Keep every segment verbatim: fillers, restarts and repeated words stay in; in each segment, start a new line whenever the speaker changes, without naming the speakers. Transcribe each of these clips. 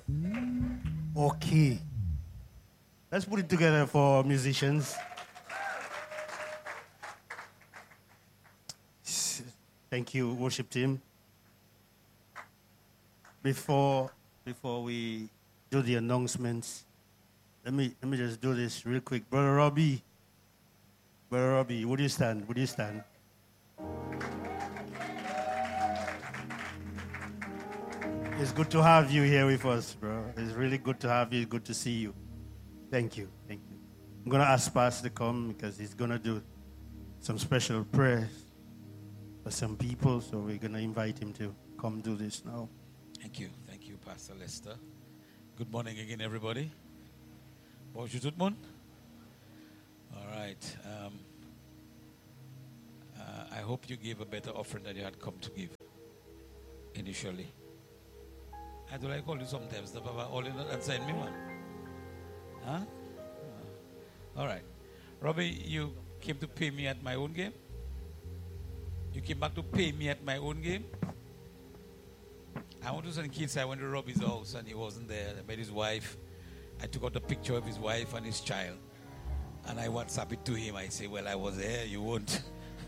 Okay. Let's put it together for musicians. Thank you, worship team. Before before we do the announcements, let me let me just do this real quick. Brother Robbie. Brother Robbie, would you stand? Would you stand? It's good to have you here with us, bro. It's really good to have you. Good to see you. Thank you. Thank you. I'm going to ask Pastor to come because he's going to do some special prayers for some people. So we're going to invite him to come do this now.
Thank you. Thank you, Pastor Lester. Good morning again, everybody. Bonjour tout le monde. All right. Um, uh, I hope you gave a better offering than you had come to give initially. I do like call you sometimes. The Papa all in and send me one. Huh? Uh, all right. Robbie, you came to pay me at my own game? You came back to pay me at my own game? I went to some kids. I went to Robbie's house and he wasn't there. I met his wife. I took out a picture of his wife and his child. And I WhatsApp it to him. I say, well, I was there. You won't.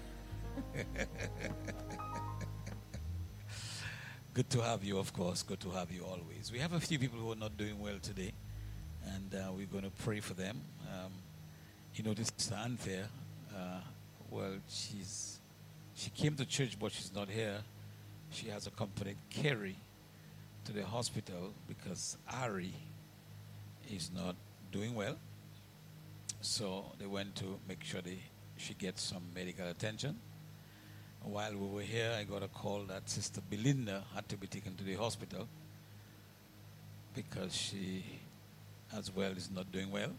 Good to have you, of course. Good to have you always. We have a few people who are not doing well today, and uh, we're going to pray for them. Um, you know, this is unfair. Uh, well, she's she came to church, but she's not here. She has accompanied Kerry to the hospital because Ari is not doing well. So they went to make sure they, she gets some medical attention. While we were here, I got a call that Sister Belinda had to be taken to the hospital because she, as well, is not doing well.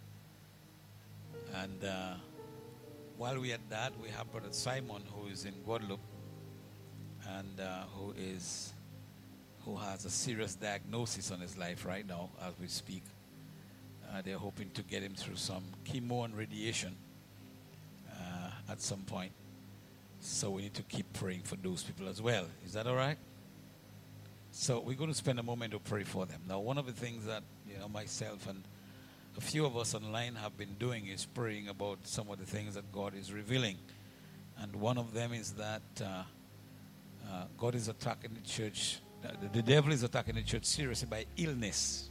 And uh, while we had that, we have Brother Simon, who is in Guadeloupe, and uh, who is, who has a serious diagnosis on his life right now as we speak. Uh, they're hoping to get him through some chemo and radiation uh, at some point. So we need to keep praying for those people as well. Is that all right? So we're going to spend a moment to pray for them. Now, one of the things that, you know, myself and a few of us online have been doing is praying about some of the things that God is revealing. And one of them is that uh, uh, God is attacking the church. Uh, the, the devil is attacking the church seriously by illness.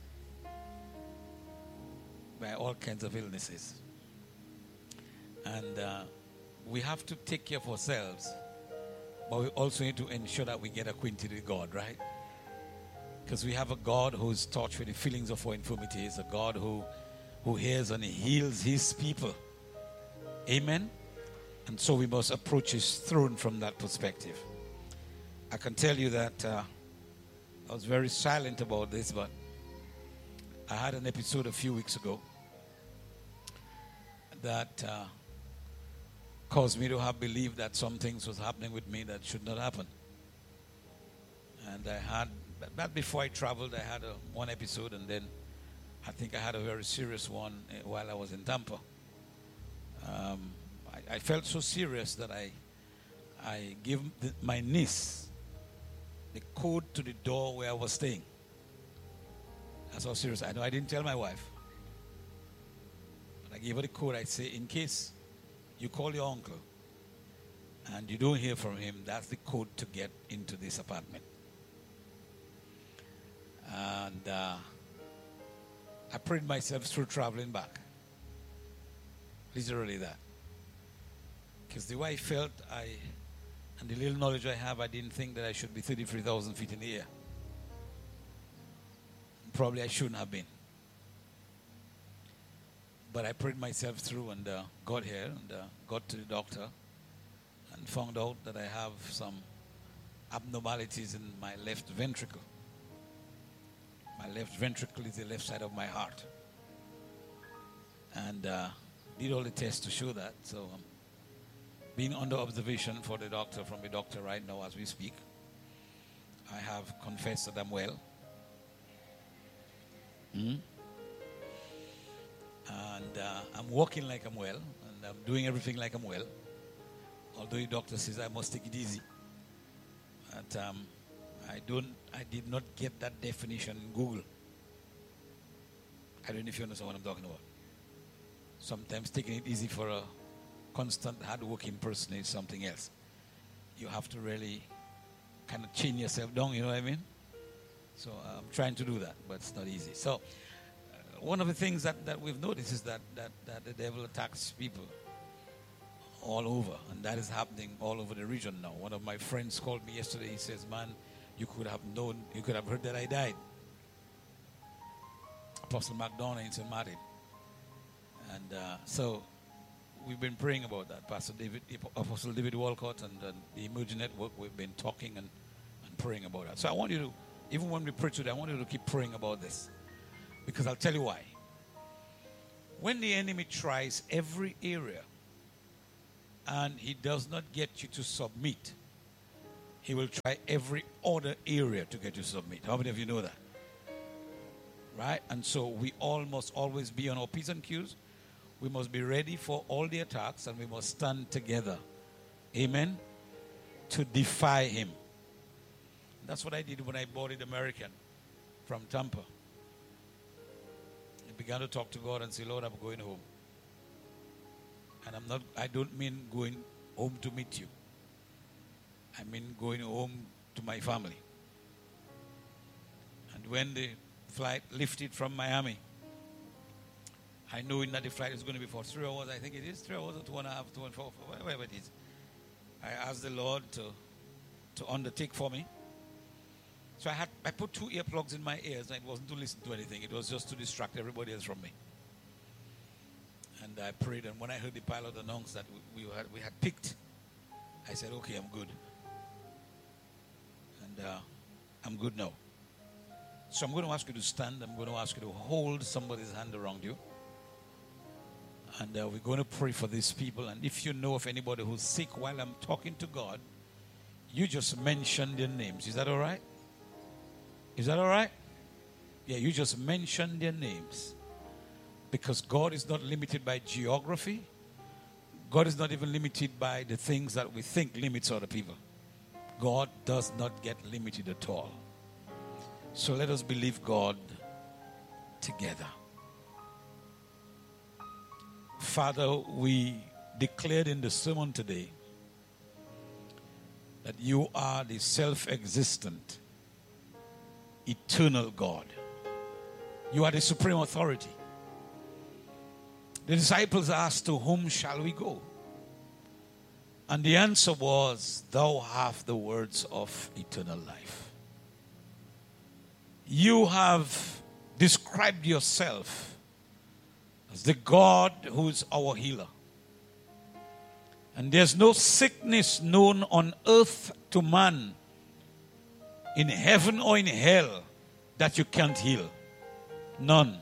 By all kinds of illnesses. And uh, we have to take care of ourselves, but we also need to ensure that we get acquainted with God, right? Because we have a God who's touched with the feelings of our infirmities, a God who, who hears and heals his people. Amen? And so we must approach his throne from that perspective. I can tell you that uh, I was very silent about this, but I had an episode a few weeks ago that uh, caused me to have believed that some things was happening with me that should not happen. And I had, that before I traveled, I had a, one episode, and then I think I had a very serious one uh, while I was in Tampa. Um, I, I felt so serious that I, I gave the, my niece the code to the door where I was staying. That's how serious I know. I didn't tell my wife. But I gave her the code. I say, in case you call your uncle and you don't hear from him, that's the code to get into this apartment. And uh, I prayed myself through traveling back. Literally that. Because the way I felt, I, and the little knowledge I have, I didn't think that I should be thirty-three thousand feet in the air. Probably I shouldn't have been. But I prayed myself through and uh, got here and uh, got to the doctor and found out that I have some abnormalities in my left ventricle. My left ventricle is the left side of my heart. And uh, did all the tests to show that. So I'm being under observation for the doctor, from the doctor right now as we speak. I have confessed that I'm well. Mm-hmm. And uh, I'm walking like I'm well, and I'm doing everything like I'm well. Although the doctor says I must take it easy. But um, I don't. I did not get that definition in Google. I don't know if you understand what I'm talking about. Sometimes taking it easy for a constant, hard-working person is something else. You have to really kind of chain yourself down, you know what I mean? So I'm trying to do that, but it's not easy. So uh, one of the things that, that we've noticed is that, that, that the devil attacks people all over, and that is happening all over the region now. One of my friends called me yesterday. He says, man, you could have known, you could have heard that I died. Apostle McDonough in Saint Martin. And uh, so we've been praying about that. Pastor David, Apostle David Walcott and uh, the Emerging Network, we've been talking and, and praying about that. So I want you to, even when we pray today, I want you to keep praying about this. Because I'll tell you why. When the enemy tries every area and he does not get you to submit, he will try every other area to get you to submit. How many of you know that? Right? And so we all must always be on our P's and Q's. We must be ready for all the attacks, and we must stand together. Amen? To defy him. That's what I did when I boarded American from Tampa. I began to talk to God and say, Lord, I'm going home. And I'm not, I don't mean going home to meet you. I mean going home to my family. And when the flight lifted from Miami, I knew that the flight is going to be for three hours. I think it is three hours or two and a half, two and four, whatever it is. I asked the Lord to, to undertake for me. So I had I put two earplugs in my ears, and it wasn't to listen to anything. It was just to distract everybody else from me. And I prayed, and when I heard the pilot announce that we, we, had, we had picked, I said, okay, I'm good. And uh, I'm good now. So I'm going to ask you to stand. I'm going to ask you to hold somebody's hand around you. And uh, we're going to pray for these people. And if you know of anybody who's sick while I'm talking to God, you just mention their names. Is that all right? Is that all right? Yeah, you just mention their names. Because God is not limited by geography. God is not even limited by the things that we think limits other people. God does not get limited at all. So let us believe God together. Father, we declared in the sermon today that you are the self-existent, eternal God. You are the supreme authority. The disciples asked, to whom shall we go? And the answer was, thou hast the words of eternal life. You have described yourself as the God who is our healer. And there's no sickness known on earth to man, in heaven or in hell, that you can't heal. None.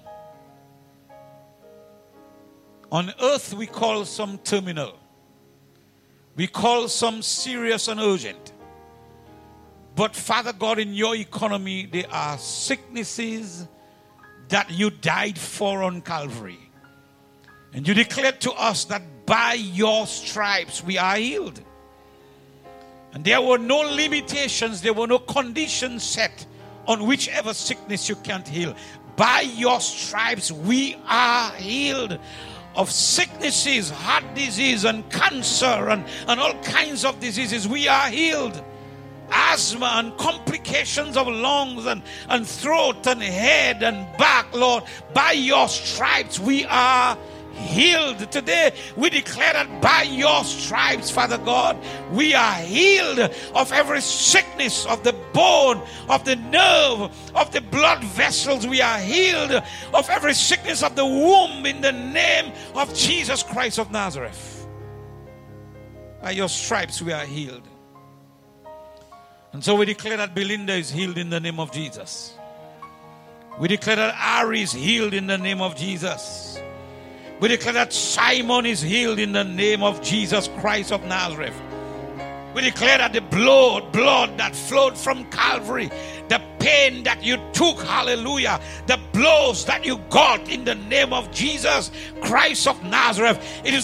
On earth we call some terminal. We call some serious and urgent. But Father God, in your economy, there are sicknesses that you died for on Calvary. And you declared to us that by your stripes we are healed. And there were no limitations, there were no conditions set on whichever sickness you can't heal. By your stripes we are healed of sicknesses, heart disease and cancer and, and all kinds of diseases. We are healed. Asthma and complications of lungs and, and throat and head and back, Lord. By your stripes we are healed. Today we declare that by your stripes, Father God, we are healed of every sickness of the bone, of the nerve, of the blood vessels. We are healed of every sickness of the womb in the name of Jesus Christ of Nazareth. By your stripes we are healed. And so we declare that Belinda is healed in the name of Jesus. We declare that Ari is healed in the name of Jesus. We declare that Simon is healed in the name of Jesus Christ of Nazareth. We declare that the blood, blood that flowed from Calvary, the pain that you took, hallelujah, the blows that you got in the name of Jesus Christ of Nazareth, it is